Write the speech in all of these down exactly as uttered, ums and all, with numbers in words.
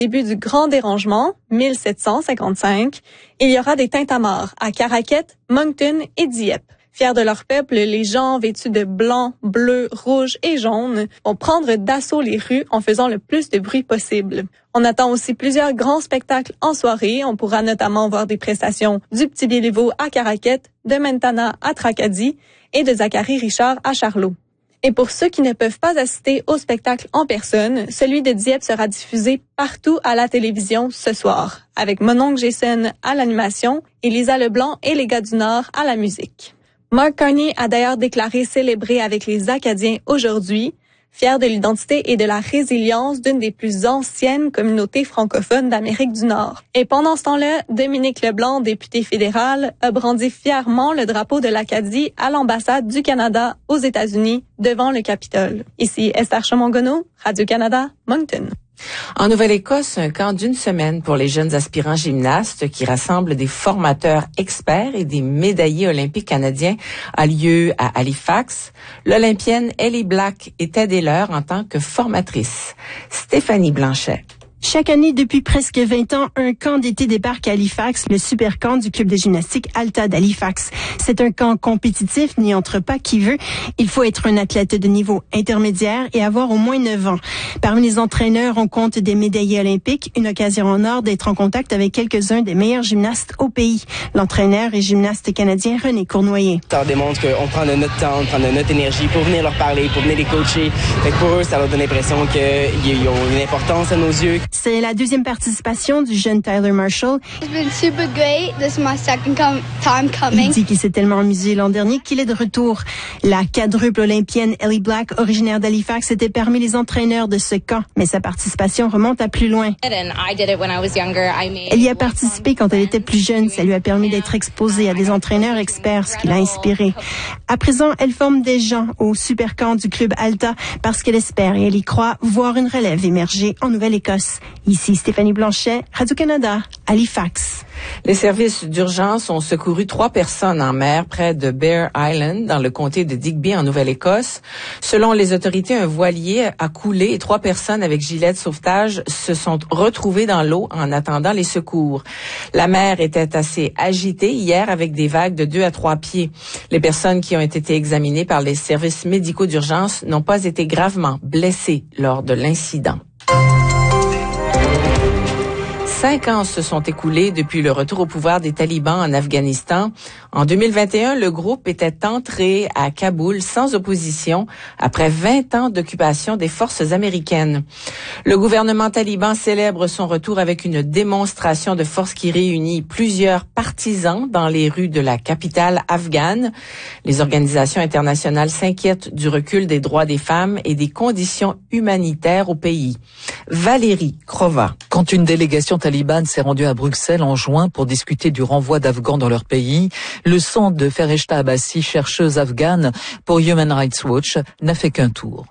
Début du Grand Dérangement, mille sept cent cinquante-cinq, il y aura des tintamarres à Caraquet, Moncton et Dieppe. Fiers de leur peuple, les gens vêtus de blanc, bleu, rouge et jaune vont prendre d'assaut les rues en faisant le plus de bruit possible. On attend aussi plusieurs grands spectacles en soirée. On pourra notamment voir des prestations du Petit Béliveau à Caraquet, de Mentana à Tracadie et de Zachary Richard à Charlot. Et pour ceux qui ne peuvent pas assister au spectacle en personne, celui de Dieppe sera diffusé partout à la télévision ce soir, avec mon oncle Jason à l'animation et Lisa Leblanc et les gars du Nord à la musique. Mark Carney a d'ailleurs déclaré célébrer avec les Acadiens aujourd'hui, fier de l'identité et de la résilience d'une des plus anciennes communautés francophones d'Amérique du Nord. Et pendant ce temps-là, Dominique Leblanc, député fédéral, a brandi fièrement le drapeau de l'Acadie à l'ambassade du Canada aux États-Unis devant le Capitole. Ici Esther Chamongono, Radio-Canada, Moncton. En Nouvelle-Écosse, un camp d'une semaine pour les jeunes aspirants gymnastes qui rassemble des formateurs experts et des médaillés olympiques canadiens a lieu à Halifax. L'Olympienne Ellie Black était dès l'heure en tant que formatrice. Stéphanie Blanchet. Chaque année, depuis presque vingt ans, un camp d'été débarque à Halifax, le super camp du club de gymnastique Alta d'Halifax. C'est un camp compétitif, n'y entre pas qui veut. Il faut être un athlète de niveau intermédiaire et avoir au moins neuf ans. Parmi les entraîneurs, on compte des médaillés olympiques, une occasion en or d'être en contact avec quelques-uns des meilleurs gymnastes au pays. L'entraîneur et gymnaste canadien René Cournoyer. Ça démontre qu'on prend de notre temps, on prend de notre énergie pour venir leur parler, pour venir les coacher. Fait que pour eux, ça leur donne l'impression qu'ils ont une importance à nos yeux. C'est la deuxième participation du jeune Tyler Marshall. It's been super great. This is my second com- time coming. Il dit qu'il s'est tellement amusé l'an dernier qu'il est de retour. La quadruple olympienne Ellie Black, originaire d'Halifax, était parmi les entraîneurs de ce camp, mais sa participation remonte à plus loin. Elle y a participé quand elle était plus jeune. Ça lui a permis d'être exposée à des entraîneurs experts, ce qui l'a inspirée. À présent, elle forme des gens au super camp du club Alta parce qu'elle espère et elle y croit voir une relève émerger en Nouvelle-Écosse. Ici Stéphanie Blanchet, Radio-Canada, Halifax. Les services d'urgence ont secouru trois personnes en mer près de Bear Island, dans le comté de Digby, en Nouvelle-Écosse. Selon les autorités, un voilier a coulé et trois personnes avec gilet de sauvetage se sont retrouvées dans l'eau en attendant les secours. La mer était assez agitée hier avec des vagues de deux à trois pieds. Les personnes qui ont été examinées par les services médicaux d'urgence n'ont pas été gravement blessées lors de l'incident. Cinq ans se sont écoulés depuis le retour au pouvoir des talibans en Afghanistan. En deux mille vingt et un, le groupe était entré à Kaboul sans opposition après vingt ans d'occupation des forces américaines. Le gouvernement taliban célèbre son retour avec une démonstration de force qui réunit plusieurs partisans dans les rues de la capitale afghane. Les organisations internationales s'inquiètent du recul des droits des femmes et des conditions humanitaires au pays. Valérie Crova. Quand une délégation talibane s'est rendue à Bruxelles en juin pour discuter du renvoi d'Afghans dans leur pays, le centre de Fereshta Abbasi, chercheuse afghane pour Human Rights Watch, n'a fait qu'un tour.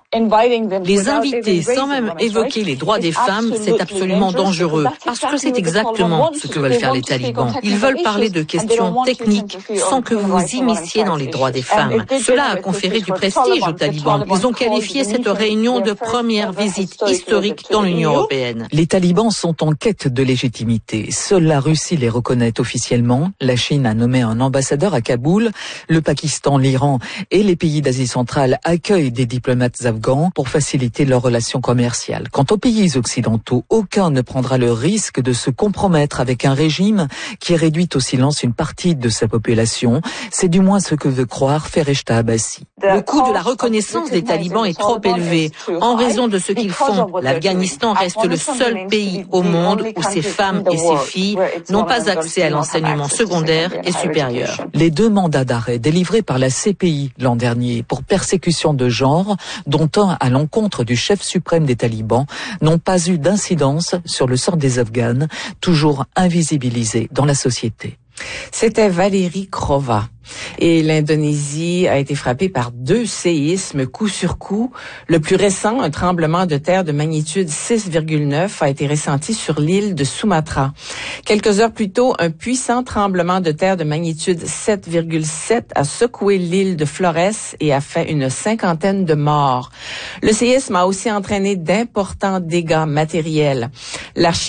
Les inviter sans même évoquer les droits des femmes, c'est absolument dangereux, parce que c'est exactement ce que veulent faire les talibans. Ils veulent parler de questions techniques sans que vous vous immisciez dans les droits des femmes. Cela a conféré du prestige aux talibans. Ils ont qualifié cette réunion de première visite historique dans l'Union européenne. Les talibans sont en quête de légitimité. Seule la Russie les reconnaît officiellement. La Chine a nommé un ambassadeur à Kaboul. Le Pakistan, l'Iran et les pays d'Asie centrale accueillent des diplomates afghans pour faciliter leurs relations commerciales. Quant aux pays occidentaux, aucun ne prendra le risque de se compromettre avec un régime qui réduit au silence une partie de sa population. C'est du moins ce que veut croire Fereshta Abbasi. Le coût de la reconnaissance des talibans est trop élevé en raison de ce qu'ils font. L'Afghanistan reste le seul pays au monde où ces femmes et ces filles n'ont pas accès à l'enseignement secondaire et supérieur. Les deux mandats d'arrêt délivrés par la C P I l'an dernier pour persécution de genre, dont un à l'encontre du chef suprême des talibans, n'ont pas eu d'incidence sur le sort des Afghanes, toujours invisibilisés dans la société. C'était Valérie Crova. Et l'Indonésie a été frappée par deux séismes coup sur coup. Le plus récent, un tremblement de terre de magnitude six virgule neuf, a été ressenti sur l'île de Sumatra. Quelques heures plus tôt, un puissant tremblement de terre de magnitude sept virgule sept a secoué l'île de Flores et a fait une cinquantaine de morts. Le séisme a aussi entraîné d'importants dégâts matériels. L'archi